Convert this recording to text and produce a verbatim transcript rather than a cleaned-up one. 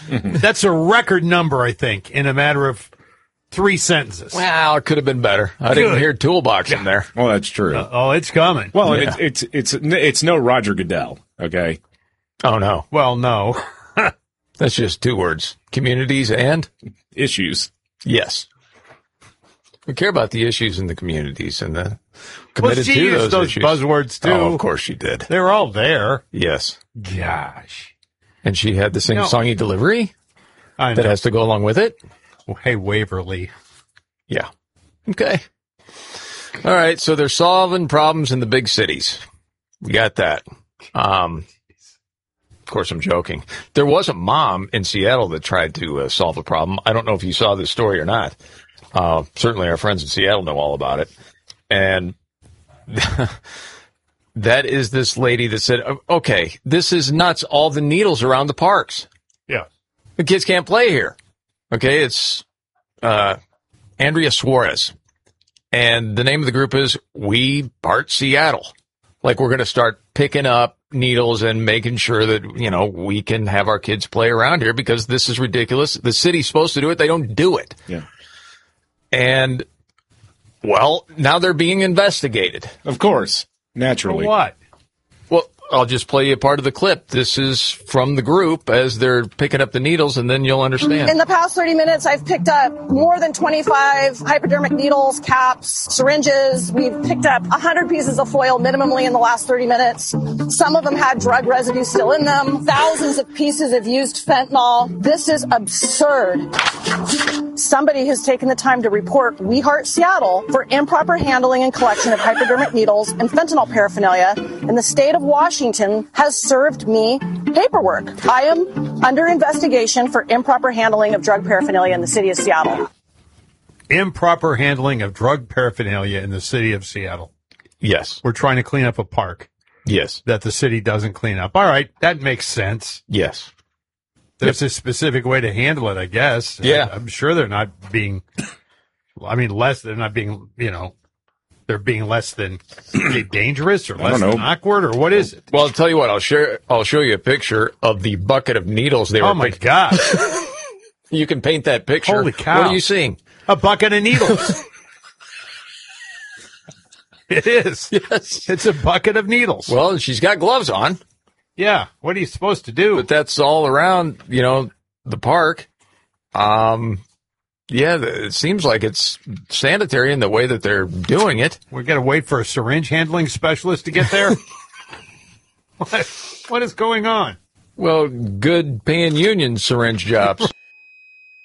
That's a record number, I think, in a matter of three sentences. Well, it could have been better. I Good. didn't hear toolbox in there. Well, that's true. Uh, oh, it's coming. Well, Yeah. it's, it's it's it's no Roger Goodell, okay? Oh, no. Well, no. That's just two words. Communities and? Issues. Yes. We care about the issues in the communities and the Well, committed she to used those, those issues. buzzwords, too. Oh, of course she did. They're all there. Yes. Gosh. And she had the same No. songy delivery I know. that has to go along with it. Hey, Waverly. Yeah. Okay. All right. So they're solving problems in the big cities. We got that. Um, of course, I'm joking. There was a mom in Seattle that tried to uh, solve a problem. I don't know if you saw this story or not. Uh, certainly our friends in Seattle know all about it. And that is this lady that said, okay, this is nuts. All the needles around the parks. Yeah. The kids can't play here. Okay. It's, uh, Andrea Suarez. And the name of the group is We Part Seattle. Like we're going to start picking up needles and making sure that, you know, we can have our kids play around here because this is ridiculous. The city's supposed to do it. They don't do it. Yeah. And, well, now they're being investigated. Of course. Naturally. For what? Well, I'll just play you a part of the clip. This is from the group as they're picking up the needles, and then you'll understand. In the past thirty minutes, I've picked up more than twenty-five hypodermic needles, caps, syringes. We've picked up one hundred pieces of foil minimally in the last thirty minutes. Some of them had drug residue still in them. Thousands of pieces of used fentanyl. This is absurd. Somebody has taken the time to report We Heart Seattle for improper handling and collection of hypodermic needles and fentanyl paraphernalia, and the state of Washington has served me paperwork. I am under investigation for improper handling of drug paraphernalia in the city of Seattle. Improper handling of drug paraphernalia in the city of Seattle. Yes. We're trying to clean up a park Yes. that the city doesn't clean up. All right, that makes sense. Yes. There's a specific way to handle it, I guess. Yeah. I, I'm sure they're not being, I mean, less, they're not being, you know, they're being less than dangerous or less don't than know. awkward, or what is it? Well, I'll tell you what. I'll share. I'll show you a picture of the bucket of needles they were. Oh, my pick- God. You can paint that picture. Holy cow. What are you seeing? A bucket of needles. It is. Yes. It's a bucket of needles. Well, she's got gloves on, yeah. What are you supposed to do? but that's all around, you know, the park. Um, yeah, it seems like it's sanitary in the way that they're doing it. We're going to wait for a syringe handling specialist to get there? what, what is going on? Well, good paying union syringe jobs.